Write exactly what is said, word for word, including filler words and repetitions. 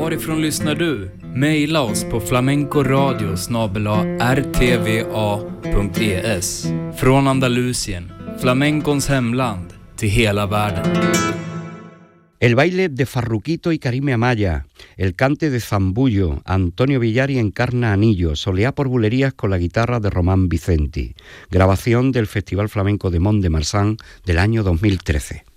varifrån lyssnar du? Maila oss på flamencoradio snabel-a r t v a punkt e s. Från Andalusien, flamencons hemland, till hela världen. El baile de Farruquito y Karime Amaya, el cante de Zambullo, Antonio Villari encarna Anillo, Soleá por Bulerías con la guitarra de Román Vicenti. Grabación del Festival Flamenco de Mont de Marsan del año dos mil trece.